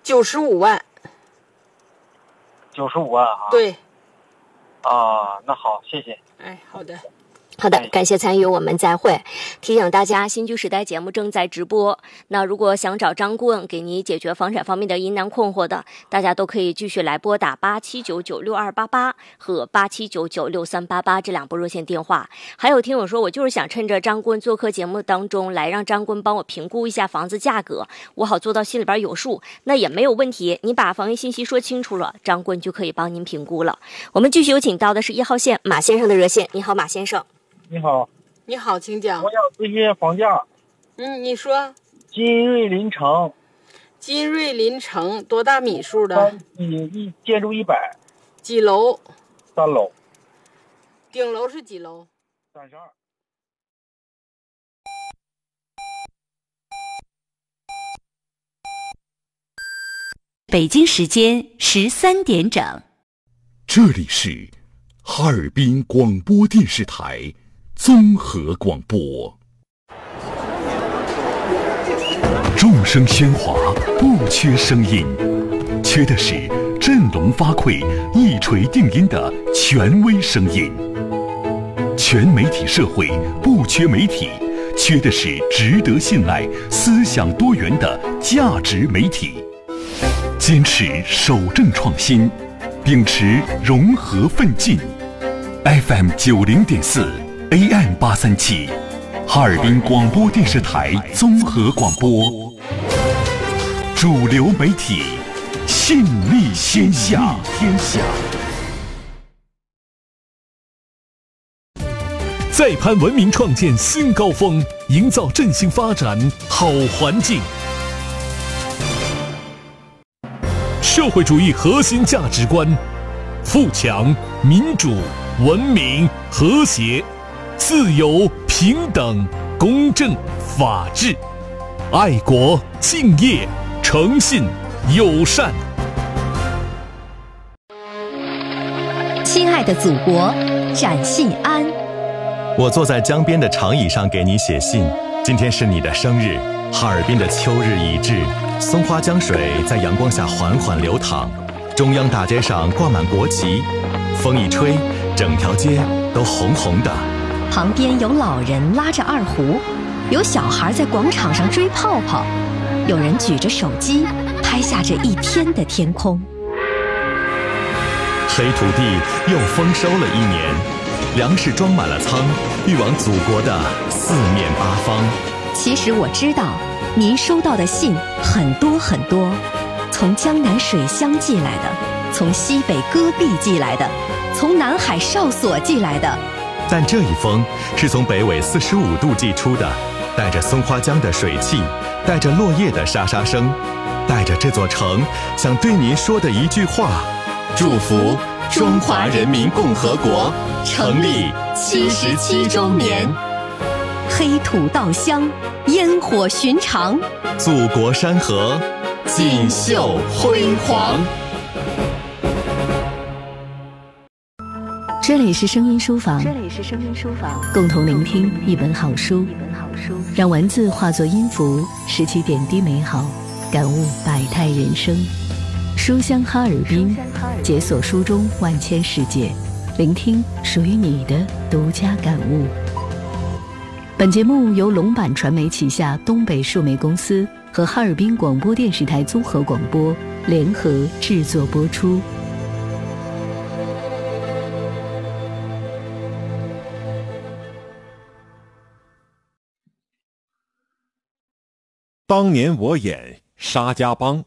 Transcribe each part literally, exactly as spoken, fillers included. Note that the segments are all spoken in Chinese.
九十五万。 九十五万啊？ 对。 啊，那好，谢谢。 哎，好的。 好的，感谢参与，我们再会。提醒大家，新居时代节目正在直播。那如果想找张顾问给你解决房产方面的疑难困惑的，大家都可以继续来拨打八七九九六二八八和八七九九六三八八这两部热线电话。还有听友说，我就是想趁着张顾问做客节目当中来让张顾问帮我评估一下房子价格，我好做到心里边有数，那也没有问题。你把房源信息说清楚了，张顾问就可以帮您评估了。我们继续有请到的是一号线马先生的热线。你好，马先生。 你好。 你好，请讲。 我想咨询房价。 嗯，你说。 金瑞林城。 金瑞林城多大米数的？ 一建筑一百。 几楼？ 三楼。 顶楼是几楼？ 三十二。 北京时间十三点整。 这里是哈尔滨广播电视台综合广播。众声喧哗，不缺声音，缺的是振聋发聩、一锤定音的权威声音。全媒体社会不缺媒体，缺的是值得信赖、思想多元的价值媒体。坚持守正创新，秉持融合奋进。F M 九零点四 A M 八三七，哈尔滨广播电视台综合广播，主流媒体，信力天下。天下。 再攀文明，创建新高峰，营造振兴发展好环境。社会主义核心价值观：富强、民主、文明、和谐、自由、平等、公正、法治、爱国、敬业、诚信、友善。 亲爱的祖国，展信安。 我坐在江边的长椅上给你写信，今天是你的生日。哈尔滨的秋日已至，松花江水在阳光下缓缓流淌，中央大街上挂满国旗，风一吹，整条街都红红的。 旁边有老人拉着二胡，有小孩在广场上追泡泡，有人举着手机拍下这一天的天空。 黑土地又丰收了一年，粮食装满了仓，运往祖国的四面八方。 其实我知道，您收到的信很多很多，从江南水乡寄来的，从西北戈壁寄来的，从南海哨所寄来的。 但这一封是从北纬四十五度寄出的，带着松花江的水汽，带着落叶的沙沙声，带着这座城想对您说的一句话：祝福中华人民共和国成立七十七周年。 黑土稻香，烟火寻常， 祖国山河锦绣辉煌。 这里是声音书房， 这里是声音书房， 共同聆听一本好书， 一本好书， 让文字化作音符，拾起点滴美好，感悟百态人生。书香哈尔滨，解锁书中万千世界，聆听属于你的独家感悟。本节目由龙版传媒旗下东北数媒公司和哈尔滨广播电视台综合广播联合制作播出。 当年我演沙家浜。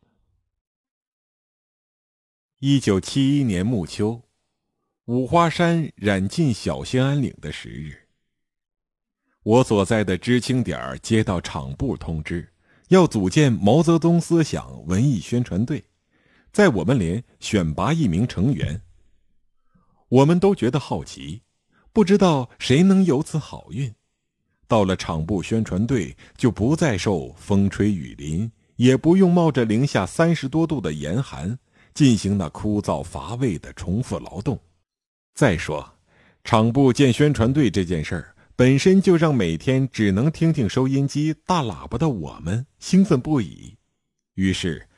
一九七一年暮秋，五花山染进小兴安岭的时日，我所在的知青点接到厂部通知，要组建毛泽东思想文艺宣传队，在我们连选拔一名成员。我们都觉得好奇，不知道谁能有此好运。到了厂部宣传队，就不再受风吹雨淋，也不用冒着零下三十多度的严寒进行那枯燥乏味的重复劳动。再说，厂部建宣传队这件事儿本身就让每天只能听听收音机大喇叭的我们兴奋不已。于是